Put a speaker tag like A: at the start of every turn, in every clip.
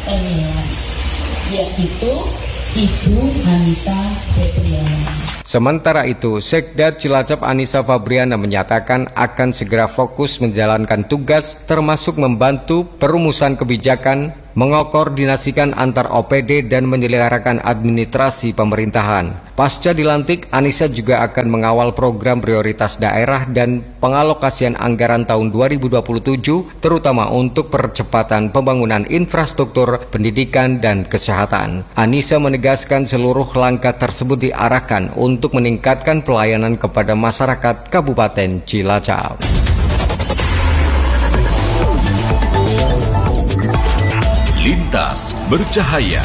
A: yaitu Ibu Anissa Febriana.
B: Sementara itu, Sekda Cilacap Anissa Febriana menyatakan akan segera fokus menjalankan tugas termasuk membantu perumusan kebijakan, mengoordinasikan antar OPD dan menyelenggarakan administrasi pemerintahan. Pasca dilantik, Anissa juga akan mengawal program prioritas daerah dan pengalokasian anggaran tahun 2027, terutama untuk percepatan pembangunan infrastruktur, pendidikan, dan kesehatan. Anissa menegaskan seluruh langkah tersebut diarahkan untuk meningkatkan pelayanan kepada masyarakat Kabupaten Cilacap.
C: Lintas Bercahaya.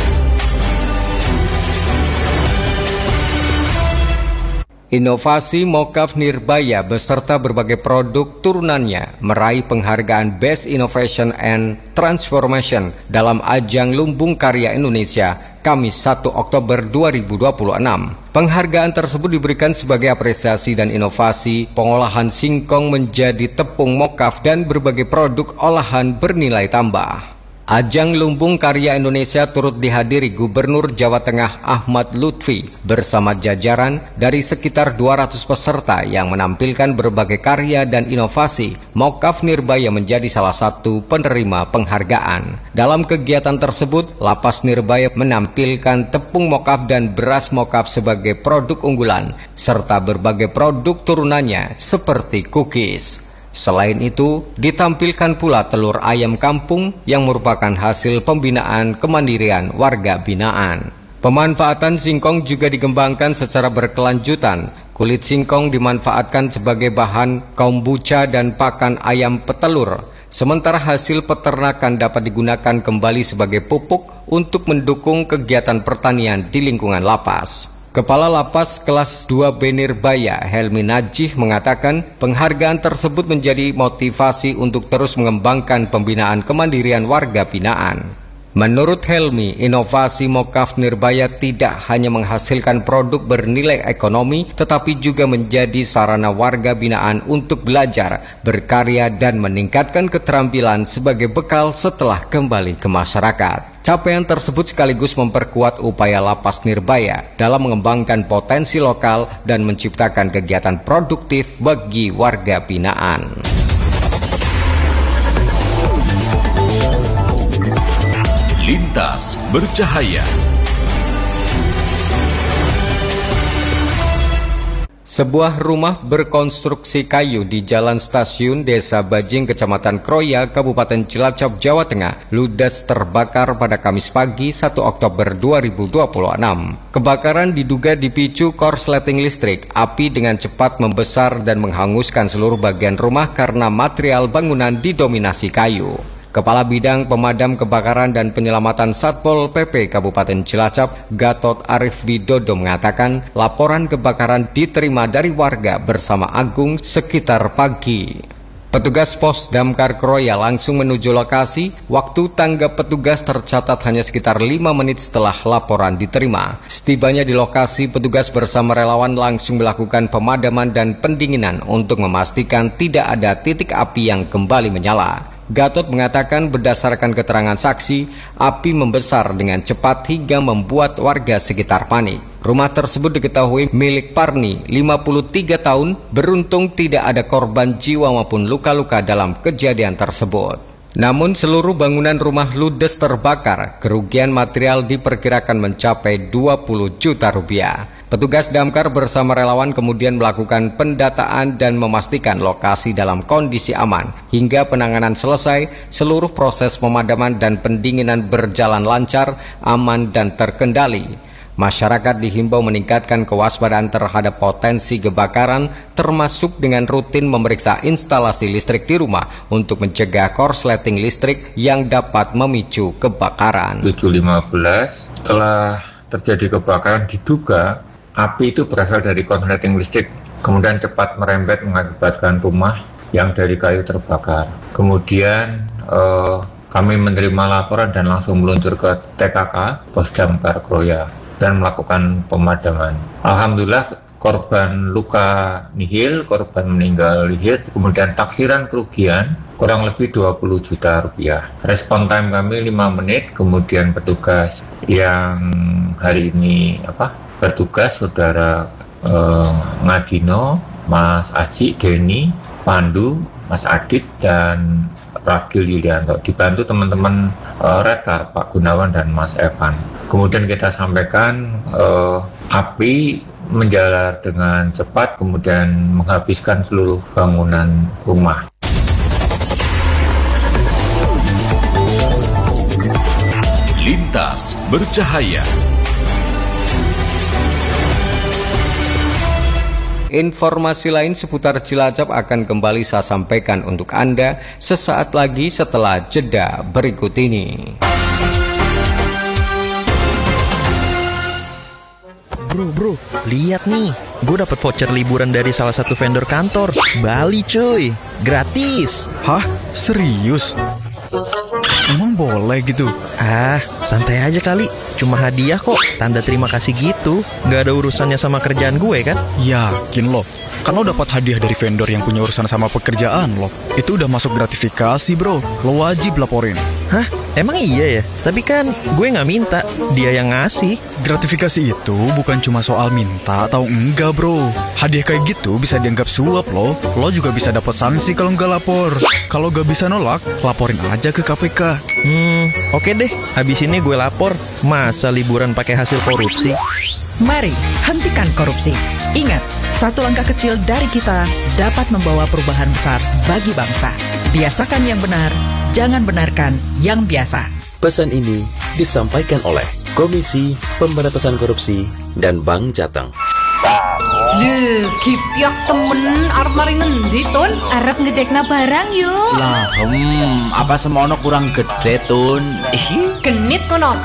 B: Inovasi Mocaf Nirbaya beserta berbagai produk turunannya meraih penghargaan Best Innovation and Transformation dalam ajang Lumbung Karya Indonesia Kamis 1 Oktober 2026. Penghargaan tersebut diberikan sebagai apresiasi dan inovasi pengolahan singkong menjadi tepung mocaf dan berbagai produk olahan bernilai tambah. Ajang Lumbung Karya Indonesia turut dihadiri Gubernur Jawa Tengah Ahmad Lutfi bersama jajaran dari sekitar 200 peserta yang menampilkan berbagai karya dan inovasi. Mocaf Nirbaya menjadi salah satu penerima penghargaan. Dalam kegiatan tersebut, Lapas Nirbaya menampilkan tepung mocaf dan beras mocaf sebagai produk unggulan, serta berbagai produk turunannya seperti cookies. Selain itu, ditampilkan pula telur ayam kampung yang merupakan hasil pembinaan kemandirian warga binaan. Pemanfaatan singkong juga dikembangkan secara berkelanjutan. Kulit singkong dimanfaatkan sebagai bahan kombucha dan pakan ayam petelur. Sementara hasil peternakan dapat digunakan kembali sebagai pupuk untuk mendukung kegiatan pertanian di lingkungan lapas. Kepala Lapas Kelas 2B Nirbaya, Helmi Najih, mengatakan penghargaan tersebut menjadi motivasi untuk terus mengembangkan pembinaan kemandirian warga binaan. Menurut Helmi, inovasi Mocaf Nirbaya tidak hanya menghasilkan produk bernilai ekonomi, tetapi juga menjadi sarana warga binaan untuk belajar, berkarya, dan meningkatkan keterampilan sebagai bekal setelah kembali ke masyarakat. Capaian tersebut sekaligus memperkuat upaya Lapas Nirbaya dalam mengembangkan potensi lokal dan menciptakan kegiatan produktif bagi warga binaan.
C: Lintas Bercahaya.
B: Sebuah rumah berkonstruksi kayu di Jalan Stasiun Desa Bajing, Kecamatan Kroya, Kabupaten Cilacap, Jawa Tengah, ludes terbakar pada Kamis pagi 1 Oktober 2026. Kebakaran diduga dipicu korsleting listrik. Api dengan cepat membesar dan menghanguskan seluruh bagian rumah karena material bangunan didominasi kayu. Kepala Bidang Pemadam Kebakaran dan Penyelamatan Satpol PP Kabupaten Cilacap, Gatot Arif Widodo, mengatakan laporan kebakaran diterima dari warga bersama Agung sekitar pagi. Petugas Pos Damkar Kroya langsung menuju lokasi. Waktu tanggap petugas tercatat hanya sekitar 5 menit setelah laporan diterima. Setibanya di lokasi, petugas bersama relawan langsung melakukan pemadaman dan pendinginan untuk memastikan tidak ada titik api yang kembali menyala. Gatot mengatakan berdasarkan keterangan saksi, api membesar dengan cepat hingga membuat warga sekitar panik. Rumah tersebut diketahui milik Parni, 53 tahun, beruntung tidak ada korban jiwa maupun luka-luka dalam kejadian tersebut. Namun seluruh bangunan rumah ludes terbakar, kerugian material diperkirakan mencapai 20 juta rupiah. Petugas damkar bersama relawan kemudian melakukan pendataan dan memastikan lokasi dalam kondisi aman. Hingga penanganan selesai, seluruh proses pemadaman dan pendinginan berjalan lancar, aman, dan terkendali. Masyarakat dihimbau meningkatkan kewaspadaan terhadap potensi kebakaran, termasuk dengan rutin memeriksa instalasi listrik di rumah untuk mencegah korsleting listrik yang dapat memicu kebakaran.
D: 7.15 setelah terjadi kebakaran diduga api itu berasal dari korsleting listrik, kemudian cepat merembet mengakibatkan rumah yang dari kayu terbakar. Kemudian kami menerima laporan dan langsung meluncur ke TKK Pos Damkar Kroya dan melakukan pemadaman. Alhamdulillah korban luka nihil, korban meninggal nihil, kemudian taksiran kerugian kurang lebih 20 juta rupiah. Respon time kami 5 menit, kemudian petugas yang hari ini bertugas saudara Ngadino, Mas Aji, Denny, Pandu, Mas Adit, dan Ragil Yulianto, dibantu teman-teman Redcar, Pak Gunawan dan Mas Evan. Kemudian kita sampaikan api menjalar dengan cepat, kemudian menghabiskan seluruh bangunan rumah.
C: Lintas bercahaya.
B: Informasi lain seputar Cilacap akan kembali saya sampaikan untuk Anda sesaat lagi setelah jeda berikut ini.
E: Bro, lihat nih, gue dapet voucher liburan dari salah satu vendor kantor. Bali cuy, gratis.
F: Hah? Serius? Emang boleh gitu?
E: Santai aja kali. Cuma hadiah kok, tanda terima kasih gitu. Gak ada urusannya sama kerjaan gue kan?
F: Yakin lo? Kan lo dapat hadiah dari vendor yang punya urusan sama pekerjaan lo. Itu udah masuk gratifikasi bro. Lo wajib laporin.
E: Hah? Emang iya ya? Tapi kan gue gak minta, dia yang ngasih.
F: Gratifikasi itu bukan cuma soal minta atau enggak bro. Hadiah kayak gitu bisa dianggap suap lo. Lo juga bisa dapat sanksi kalau nggak lapor. Kalau gak bisa nolak, laporin aja ke KPK.
E: Oke deh, habis ini gue lapor. Masa liburan pakai hasil korupsi?
G: Mari, hentikan korupsi. Ingat, satu langkah kecil dari kita dapat membawa perubahan besar bagi bangsa. Biasakan yang benar, jangan benarkan yang biasa.
H: Pesan ini disampaikan oleh Komisi Pemberantasan Korupsi dan Bank Jateng.
I: Kipyak temen arep mari ngendi Tun?
J: Arep ngedekna barang yuk.
K: Lah, apa semono kurang gede Tun?
I: Genit kono.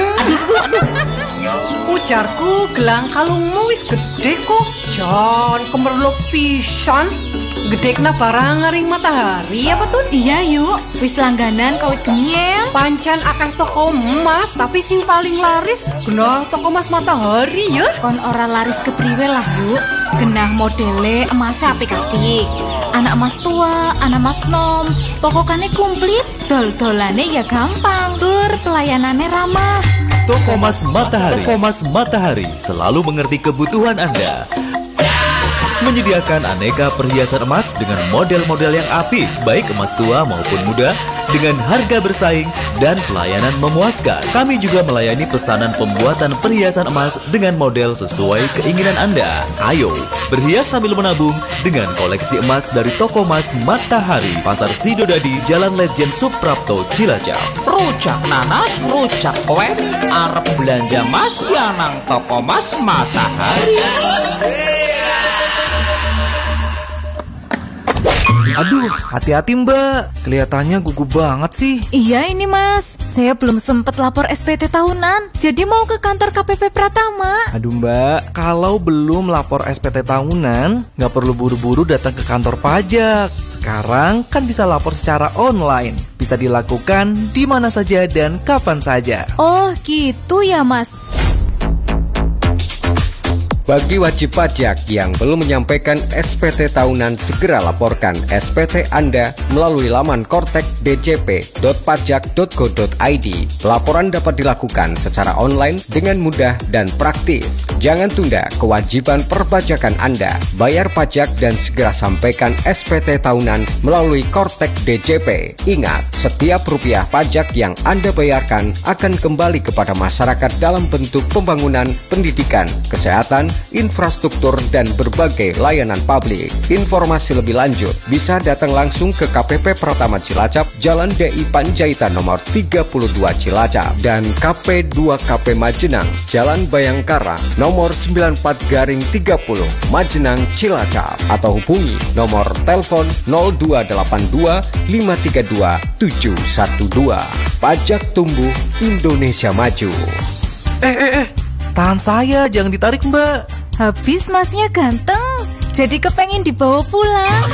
I: Ujarku gelang kalungmu wis gede kok. Jan kemerluk pisan. Gedekna barang ngaring Matahari apa Tun?
J: Iya yuk, wis langganan kawit geniel.
I: Pancen akeh toko emas, tapi sing paling laris genah toko emas Matahari ya.
J: Kon ora laris kepriwe lah yuk. Genah modele emasnya apik-apik. Anak emas tua, anak emas nom, pokoknya komplit. Dol-dolane ya gampang, tur pelayanannya ramah.
L: Toko Emas Matahari. Toko Emas Matahari selalu mengerti kebutuhan Anda. Menyediakan aneka perhiasan emas dengan model-model yang apik, baik emas tua maupun muda, dengan harga bersaing dan pelayanan memuaskan. Kami juga melayani pesanan pembuatan perhiasan emas dengan model sesuai keinginan Anda. Ayo, berhias sambil menabung dengan koleksi emas dari Toko Emas Matahari, Pasar Sidodadi, Jalan Lejen Suprapto, Cilacap.
K: Rujak nanas, rujak kuen, arep belanja emas ya nang Toko Emas Matahari.
M: Aduh, hati-hati mbak. Kelihatannya gugup banget sih.
J: Iya ini mas, saya belum sempet lapor SPT tahunan. Jadi mau ke kantor KPP Pratama.
M: Aduh mbak, kalau belum lapor SPT tahunan, nggak perlu buru-buru datang ke kantor pajak. Sekarang kan bisa lapor secara online. Bisa dilakukan di mana saja dan kapan saja.
J: Oh gitu ya mas.
B: Bagi wajib pajak yang belum menyampaikan SPT tahunan, segera laporkan SPT Anda melalui laman kortek.djp.pajak.go.id. Laporan dapat dilakukan secara online dengan mudah dan praktis. Jangan tunda kewajiban perpajakan Anda. Bayar pajak dan segera sampaikan SPT tahunan melalui Kortek DJP. Ingat, setiap rupiah pajak yang Anda bayarkan akan kembali kepada masyarakat dalam bentuk pembangunan, pendidikan, kesehatan, infrastruktur, dan berbagai layanan publik. Informasi lebih lanjut bisa datang langsung ke KPP Pratama Cilacap, Jalan DI Panjaitan nomor 32 Cilacap, dan KP2KP Majenang, Jalan Bayangkara nomor 94/30 Majenang Cilacap, atau hubungi nomor telepon 0282 532 712. Pajak tumbuh, Indonesia maju.
M: Tahan saya, jangan ditarik mbak.
J: Habis masnya ganteng, jadi kepengen dibawa pulang.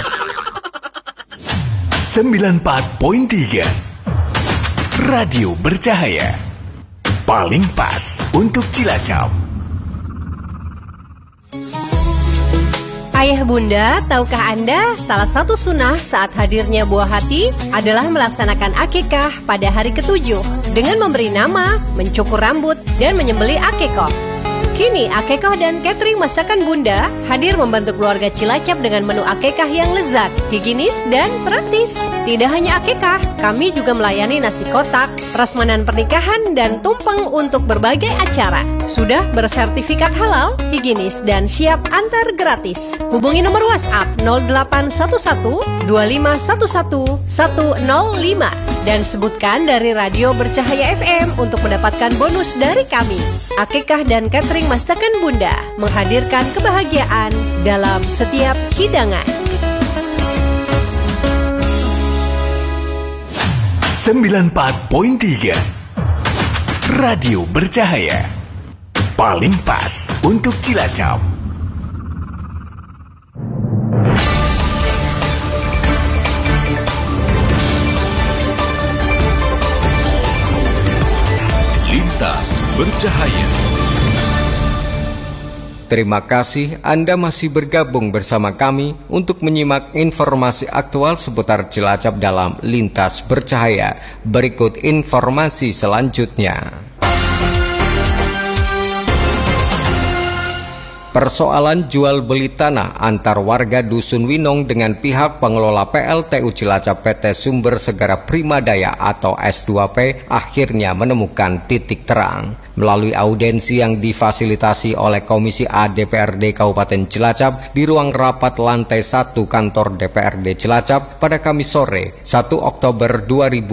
C: 94.3 Radio Bercahaya, paling pas untuk Cilacap.
I: Ayah bunda, tahukah Anda salah satu sunnah saat hadirnya buah hati adalah melaksanakan akikah pada hari ke-7 dengan memberi nama, mencukur rambut, dan menyembelih akikoh. Kini akikah dan catering masakan bunda hadir membantu keluarga Cilacap dengan menu akikah yang lezat, higienis, dan praktis. Tidak hanya akikah, kami juga melayani nasi kotak, prasmanan pernikahan, dan tumpeng untuk berbagai acara. Sudah bersertifikat halal, higienis, dan siap antar gratis. Hubungi nomor WhatsApp 0811 2511 105 dan sebutkan dari Radio Bercahaya FM untuk mendapatkan bonus dari kami. Akikah dan catering masakan bunda menghadirkan kebahagiaan dalam setiap hidangan.
C: 94.3 Radio Bercahaya, paling pas untuk Cilacap. Lintas Bercahaya.
B: Terima kasih Anda masih bergabung bersama kami untuk menyimak informasi aktual seputar Cilacap dalam Lintas Bercahaya. Berikut informasi selanjutnya. Persoalan jual beli tanah antar warga Dusun Winong dengan pihak pengelola PLTU Cilacap PT Sumber Segara Primadaya atau S2P akhirnya menemukan titik terang. Melalui audiensi yang difasilitasi oleh Komisi A DPRD Kabupaten Cilacap di ruang rapat lantai 1 kantor DPRD Cilacap pada Kamis sore 1 Oktober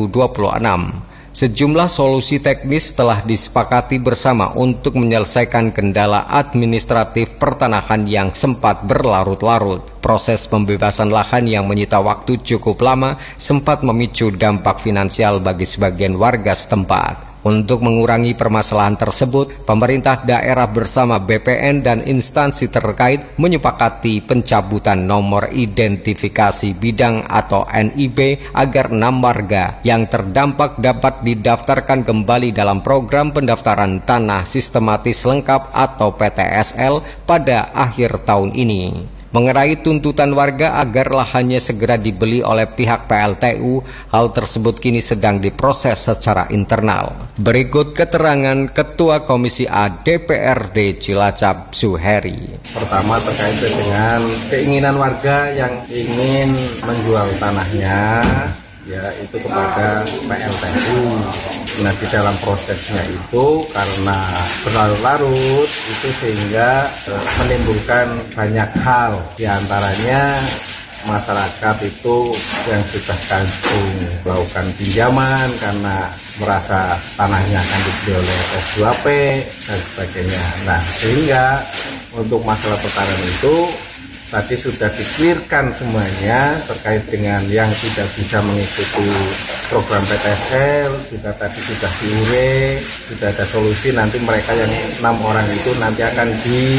B: 2026. Sejumlah solusi teknis telah disepakati bersama untuk menyelesaikan kendala administratif pertanahan yang sempat berlarut-larut. Proses pembebasan lahan yang menyita waktu cukup lama sempat memicu dampak finansial bagi sebagian warga setempat. Untuk mengurangi permasalahan tersebut, pemerintah daerah bersama BPN dan instansi terkait menyepakati pencabutan nomor identifikasi bidang atau NIB agar 6 warga yang terdampak dapat didaftarkan kembali dalam program pendaftaran tanah sistematis lengkap atau PTSL pada akhir tahun ini. Mengenai tuntutan warga agar lahannya segera dibeli oleh pihak PLTU, hal tersebut kini sedang diproses secara internal. Berikut keterangan Ketua Komisi A DPRD Cilacap Suheri.
N: Pertama terkait dengan keinginan warga yang ingin menjual tanahnya, yaitu kepada PLTU. Nah, di dalam prosesnya itu karena berlarut-larut itu sehingga menimbulkan banyak hal, diantaranya masyarakat itu yang sudah kandung melakukan pinjaman karena merasa tanahnya akan dibeli oleh S2P dan sebagainya. Nah, sehingga untuk masalah pertanahan itu tadi sudah di-clearkan semuanya terkait dengan yang tidak bisa mengikuti program PTSL, juga tadi sudah diure, sudah ada solusi nanti mereka yang 6 orang itu nanti akan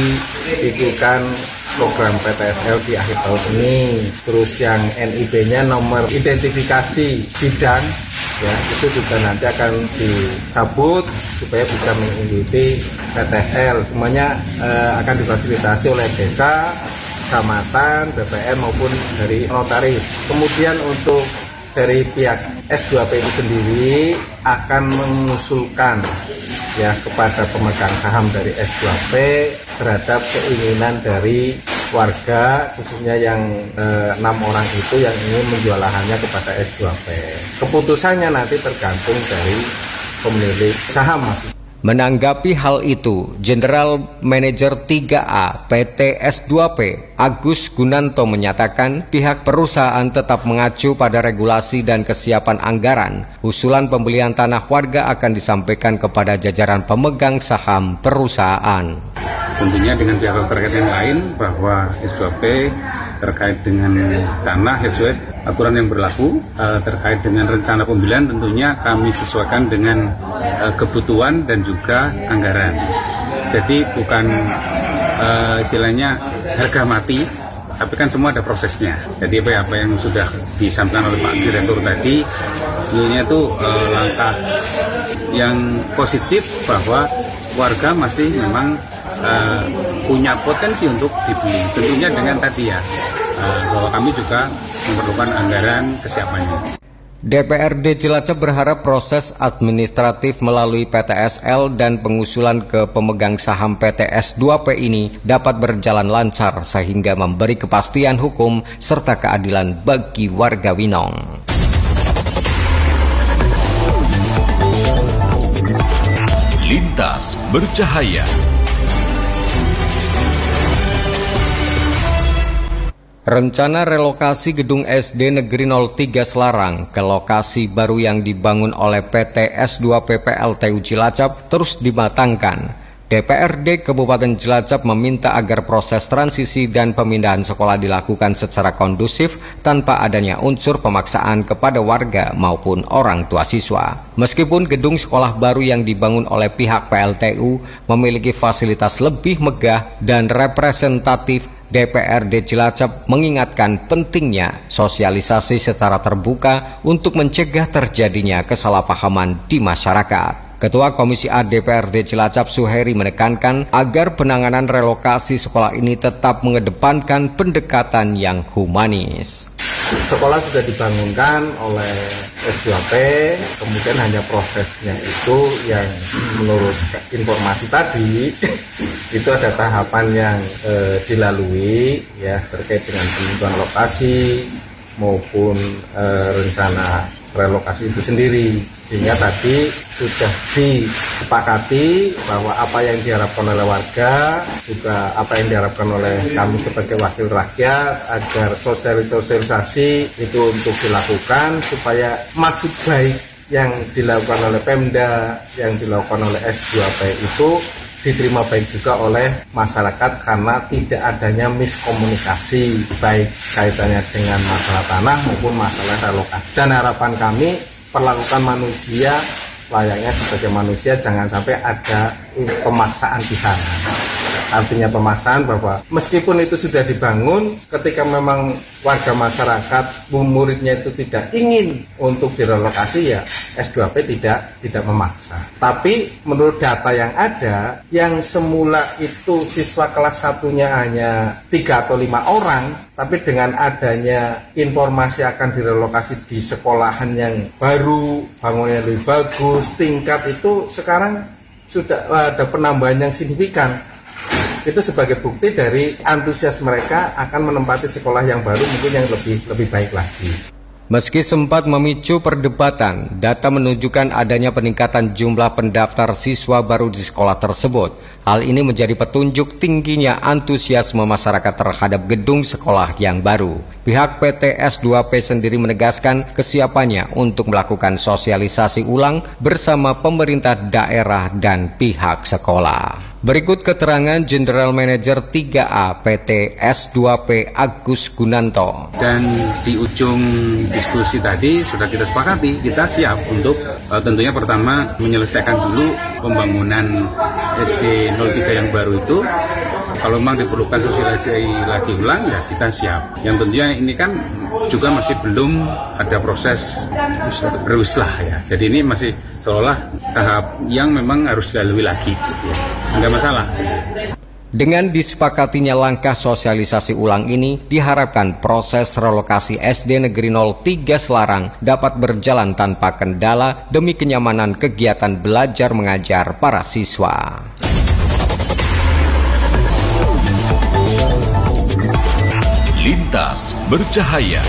N: diikutkan program PTSL di akhir tahun ini. Terus yang NIB-nya nomor identifikasi bidang, ya itu juga nanti akan dicabut supaya bisa mengikuti PTSL. Semuanya akan difasilitasi oleh desa, kecamatan, BPN maupun dari notaris. Kemudian untuk dari pihak S2P itu sendiri akan mengusulkan ya kepada pemegang saham dari S2P terhadap keinginan dari warga khususnya yang 6 orang itu yang ingin menjual lahannya kepada S2P. Keputusannya nanti tergantung dari pemilik saham.
B: Menanggapi hal itu, General Manager 3A PT S2P Agus Gunanto menyatakan pihak perusahaan tetap mengacu pada regulasi dan kesiapan anggaran. Usulan pembelian tanah warga akan disampaikan kepada jajaran pemegang saham perusahaan.
O: Tentunya dengan pihak terkait yang lain bahwa S2P terkait dengan tanah sesuai aturan yang berlaku, terkait dengan rencana pembelian tentunya kami sesuaikan dengan kebutuhan dan juga anggaran. Jadi bukan istilahnya harga mati, tapi kan semua ada prosesnya. Jadi apa yang sudah disampaikan oleh Pak Direktur tadi, tentunya itu langkah yang positif bahwa warga masih memang punya potensi untuk dibeli. Tentunya dengan tadi ya, bahwa kami juga memerlukan anggaran kesiapannya.
B: DPRD Cilacap berharap proses administratif melalui PTSL dan pengusulan ke pemegang saham PT S2P ini dapat berjalan lancar sehingga memberi kepastian hukum serta keadilan bagi warga Winong.
C: Lintas Bercahaya.
B: Rencana relokasi gedung SD Negeri 03 Selarang ke lokasi baru yang dibangun oleh PT S2P PLTU Cilacap terus dimatangkan. DPRD Kabupaten Cilacap meminta agar proses transisi dan pemindahan sekolah dilakukan secara kondusif tanpa adanya unsur pemaksaan kepada warga maupun orang tua siswa. Meskipun gedung sekolah baru yang dibangun oleh pihak PLTU memiliki fasilitas lebih megah dan representatif, DPRD Cilacap mengingatkan pentingnya sosialisasi secara terbuka untuk mencegah terjadinya kesalahpahaman di masyarakat. Ketua Komisi A DPRD Cilacap Suheri menekankan agar penanganan relokasi sekolah ini tetap mengedepankan pendekatan yang humanis.
N: Sekolah sudah dibangunkan oleh S2P, kemudian hanya prosesnya itu yang menurut informasi tadi itu ada tahapan yang dilalui ya terkait dengan penentuan lokasi maupun rencana relokasi itu sendiri, sehingga tadi sudah disepakati bahwa apa yang diharapkan oleh warga juga apa yang diharapkan oleh kami sebagai wakil rakyat agar sosialisasi itu untuk dilakukan supaya maksud baik yang dilakukan oleh Pemda, yang dilakukan oleh S2P itu diterima baik juga oleh masyarakat karena tidak adanya miskomunikasi baik kaitannya dengan masalah tanah maupun masalah relokasi. Dan harapan kami perlakukan manusia layaknya sebagai manusia, jangan sampai ada pemaksaan di sana. Artinya pemaksaan bahwa meskipun itu sudah dibangun, ketika memang warga masyarakat, muridnya itu tidak ingin untuk direlokasi, ya S2P tidak memaksa. Tapi menurut data yang ada, yang semula itu siswa kelas 1-nya hanya 3 atau 5 orang, tapi dengan adanya informasi akan direlokasi di sekolahan yang baru, bangunannya lebih bagus, tingkat itu sekarang sudah ada penambahan yang signifikan. Itu sebagai bukti dari antusias mereka akan menempati sekolah yang baru, mungkin yang lebih baik lagi.
B: Meski sempat memicu perdebatan, data menunjukkan adanya peningkatan jumlah pendaftar siswa baru di sekolah tersebut. Hal ini menjadi petunjuk tingginya antusiasme masyarakat terhadap gedung sekolah yang baru. Pihak PT S2P sendiri menegaskan kesiapannya untuk melakukan sosialisasi ulang bersama pemerintah daerah dan pihak sekolah. Berikut keterangan General Manager 3A PT S2P Agus Gunanto.
O: Dan di ujung diskusi tadi sudah kita sepakati, kita siap untuk tentunya pertama menyelesaikan dulu pembangunan SD 03 yang baru itu. Kalau memang diperlukan sosialisasi lagi ulang, ya kita siap. Yang tentunya ini kan juga masih belum ada proses ruslah ya. Jadi ini masih seolah tahap yang memang harus dilalui lagi. Ya. Enggak masalah.
B: Dengan disepakatinya langkah sosialisasi ulang ini, diharapkan proses relokasi SD Negeri 03 Selarang dapat berjalan tanpa kendala demi kenyamanan kegiatan belajar mengajar para siswa.
C: Lintas Bercahaya.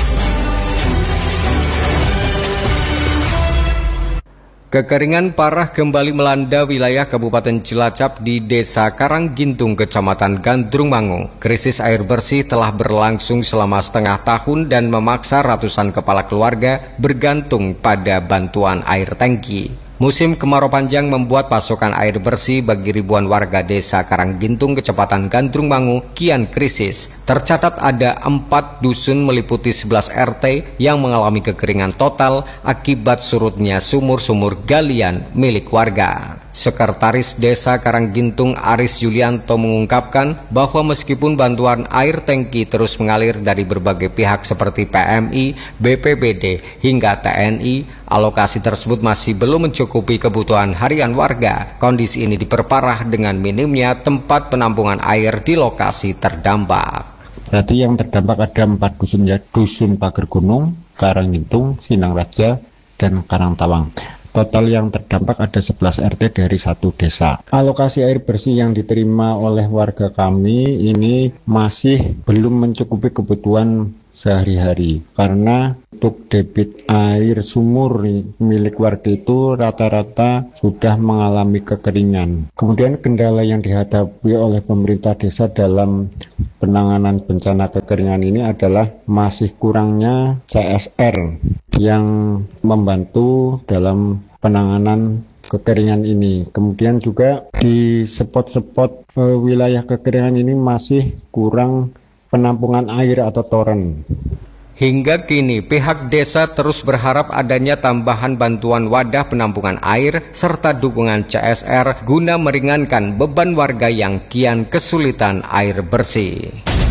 B: Kekeringan parah kembali melanda wilayah Kabupaten Cilacap di Desa Karanggintung, Kecamatan Gandrungmangu. Krisis air bersih telah berlangsung selama setengah tahun dan memaksa ratusan kepala keluarga bergantung pada bantuan air tangki. Musim kemarau panjang membuat pasokan air bersih bagi ribuan warga Desa Karanggintung, Kecamatan Gandrungmangu kian krisis. Tercatat ada 4 dusun meliputi 11 RT yang mengalami kekeringan total akibat surutnya sumur-sumur galian milik warga. Sekretaris Desa Karanggintung Aris Yulianto mengungkapkan bahwa meskipun bantuan air tangki terus mengalir dari berbagai pihak seperti PMI, BPBD, hingga TNI, alokasi tersebut masih belum mencukupi kebutuhan harian warga. Kondisi ini diperparah dengan minimnya tempat penampungan air di lokasi terdampak.
P: Berarti yang terdampak ada 4 dusun ya, Dusun Pager Gunung, Karanggintung, Sinang Raja, dan Karangtawang. Total yang terdampak ada 11 RT dari 1 desa. Alokasi air bersih yang diterima oleh warga kami ini masih belum mencukupi kebutuhan sehari-hari. Karena untuk debit air sumur milik warga itu rata-rata sudah mengalami kekeringan. Kemudian kendala yang dihadapi oleh pemerintah desa dalam penanganan bencana kekeringan ini adalah masih kurangnya CSR yang membantu dalam penanganan kekeringan ini. Kemudian juga di spot-spot wilayah kekeringan ini masih kurang penampungan air atau toren.
B: Hingga kini pihak desa terus berharap adanya tambahan bantuan wadah penampungan air serta dukungan CSR guna meringankan beban warga yang kian kesulitan air bersih.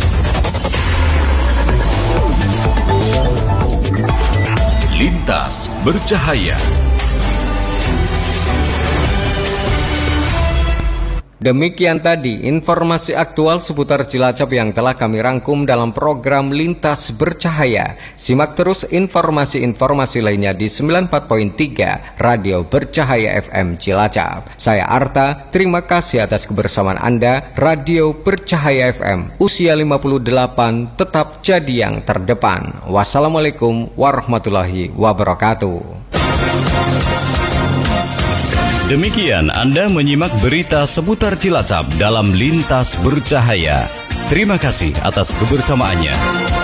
C: Lintas bercahaya.
B: Demikian tadi informasi aktual seputar Cilacap yang telah kami rangkum dalam program Lintas Bercahaya. Simak terus informasi-informasi lainnya di 94.3 Radio Bercahaya FM Cilacap. Saya Arta, terima kasih atas kebersamaan Anda. Radio Bercahaya FM, usia 58 tetap jadi yang terdepan. Wassalamualaikum warahmatullahi wabarakatuh.
Q: Demikian Anda menyimak berita seputar Cilacap dalam Lintas Bercahaya. Terima kasih atas kebersamaannya.